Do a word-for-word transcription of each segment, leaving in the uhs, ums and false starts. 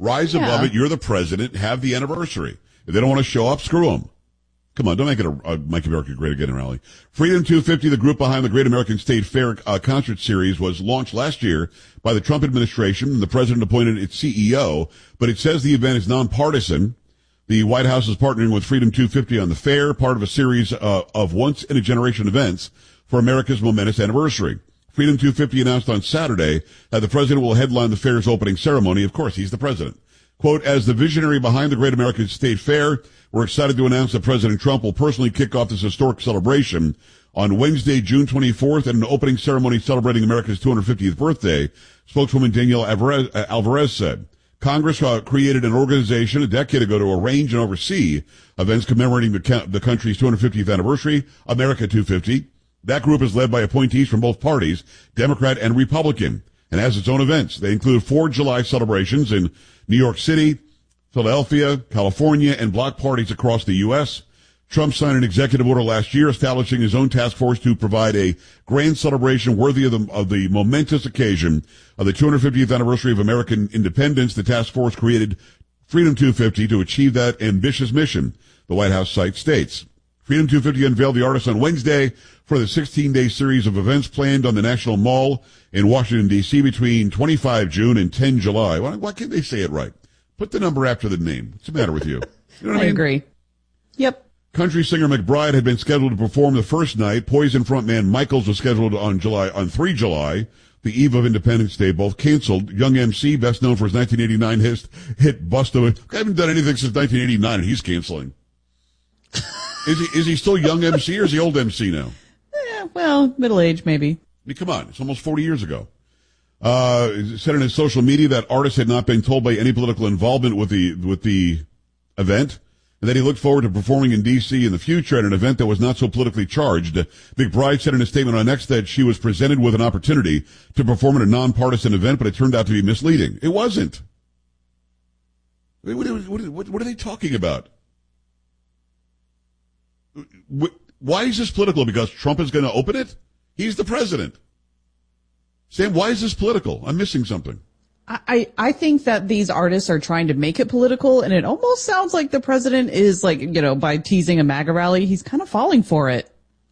Rise Yeah. above it. You're the president. Have the anniversary. If they don't want to show up, screw them. Come on, don't make it a, a Make America Great Again rally. Freedom two fifty, the group behind the Great American State Fair uh, concert series, was launched last year by the Trump administration. The president appointed its C E O, but it says the event is nonpartisan. The White House is partnering with Freedom two fifty on the fair, part of a series uh, of once-in-a-generation events for America's momentous anniversary. Freedom two fifty announced on Saturday that the president will headline the fair's opening ceremony. Of course, he's the president. Quote, as the visionary behind the Great American State Fair, we're excited to announce that President Trump will personally kick off this historic celebration on Wednesday, June twenty-fourth, at an opening ceremony celebrating America's two hundred fiftieth birthday, spokeswoman Danielle Alvarez, uh, Alvarez said. Congress uh, created an organization a decade ago to arrange and oversee events commemorating the, the country's two hundred fiftieth anniversary, America two fifty. That group is led by appointees from both parties, Democrat and Republican, and has its own events. They include four July celebrations in New York City, Philadelphia, California, and block parties across the U S Trump signed an executive order last year establishing his own task force to provide a grand celebration worthy of the, of the momentous occasion of the two hundred fiftieth anniversary of American independence. The task force created Freedom two fifty to achieve that ambitious mission, the White House site states. Freedom two fifty unveiled the artist on Wednesday for the sixteen-day series of events planned on the National Mall in Washington, D C between twenty-fifth of June and tenth of July. Why, why can't they say it right? Put the number after the name. What's the matter with you? You know what I, I mean? agree. Yep. Country singer McBride had been scheduled to perform the first night. Poison frontman Michaels was scheduled on July, on the third of July, the eve of Independence Day, both canceled. Young M C, best known for his nineteen eighty-nine hit, hit Busta. I haven't done anything since nineteen eighty-nine and he's canceling. Is he, is he still young M C or is he old M C now? Yeah, well, middle age maybe. I mean, come on. It's almost forty years ago. Uh, said in his social media that artist had not been told by any political involvement with the, with the event, and that he looked forward to performing in D C in the future at an event that was not so politically charged. McBride said in a statement on X that she was presented with an opportunity to perform at a nonpartisan event, but it turned out to be misleading. It wasn't. What, what, what, what are they talking about? Why is this political? Because Trump is going to open it? He's the president. Sam, why is this political? I'm missing something. I, I think that these artists are trying to make it political, and it almost sounds like the president is like, you know, by teasing a MAGA rally, he's kind of falling for it.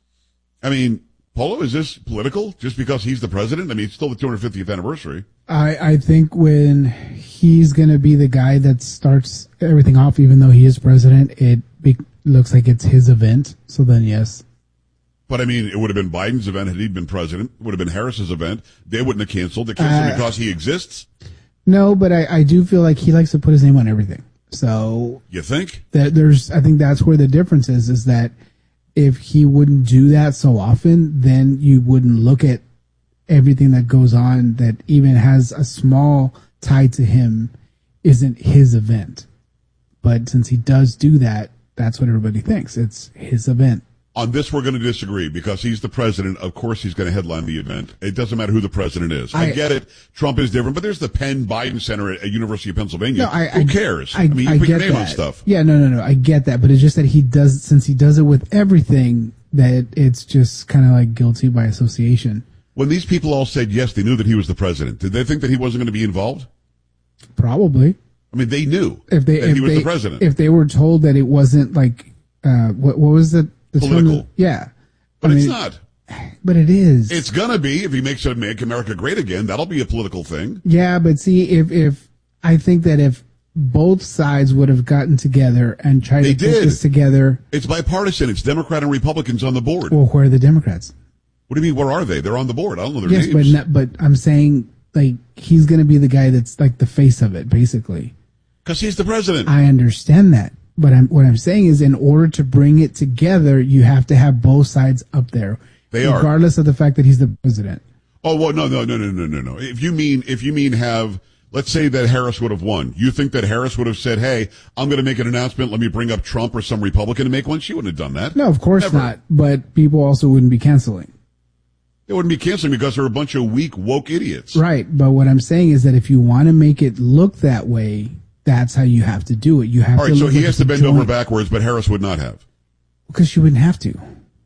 I mean, Polo, is this political just because he's the president? I mean, it's still the two hundred fiftieth anniversary. I, I think when he's going to be the guy that starts everything off, even though he is president, it be, looks like it's his event. So then, yes. But, I mean, it would have been Biden's event had he been president. It would have been Harris's event. They wouldn't have canceled. They canceled uh, because he exists? No, but I, I do feel like he likes to put his name on everything. So. You think? That there's, I think that's where the difference is, is that if he wouldn't do that so often, then you wouldn't look at everything that goes on that even has a small tie to him isn't his event. But since he does do that, that's what everybody thinks. It's his event. On this, we're going to disagree because he's the president. Of course, he's going to headline the event. It doesn't matter who the president is. I, I get it. Trump is different, but there's the Penn Biden Center at, at University of Pennsylvania. No, I, who cares? I, I mean, you I put your get name that. on stuff. Yeah, no, no, no. I get that, but it's just that he does, since he does it with everything, that it's just kind of like guilty by association. When these people all said yes, they knew that he was the president. Did they think that he wasn't going to be involved? Probably. I mean, they knew if they, that if he was they, the president. If they were told that it wasn't like, uh, what, what was it? The Political. Term? Yeah. But I it's mean, not. But it is. It's gonna be if he makes it make America great again. That'll be a political thing. Yeah, but see, if if I think that if both sides would have gotten together and tried they to did. put this together, it's bipartisan. It's Democrat and Republicans on the board. Well, where are the Democrats? What do you mean? Where are they? They're on the board. I don't know their yes, names. Yes, but not, but I'm saying like he's going to be the guy that's like the face of it, basically. Because he's the president. I understand that. But I'm, what I'm saying is in order to bring it together, you have to have both sides up there. They are. Regardless of the fact that he's the president. Oh, well, no, no, no, no, no, no, no. If you mean, if you mean have, let's say that Harris would have won. You think that Harris would have said, hey, I'm going to make an announcement. Let me bring up Trump or some Republican to make one? She wouldn't have done that. No, of course Never. not. But people also wouldn't be canceling. They wouldn't be canceling because they're a bunch of weak, woke idiots. Right. But what I'm saying is that if you want to make it look that way, that's how you have to do it. You have All right, to so look he like has to bend joint. over backwards, but Harris would not have. Because she wouldn't have to.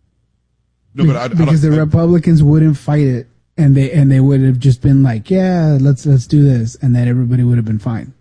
No, but I, I because the I, Republicans wouldn't fight it, and they and they would have just been like, yeah, let's let's do this, and then everybody would have been fine.